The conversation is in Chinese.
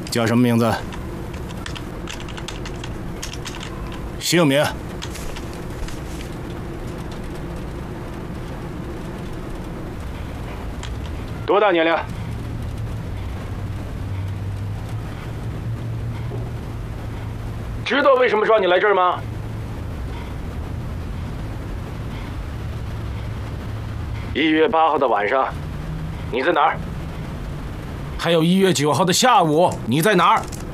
叫什么名字？姓名？多大年龄？知道为什么抓你来这儿吗？1月8号的晚上，你在哪儿？还有1月9号的下午，你在哪儿？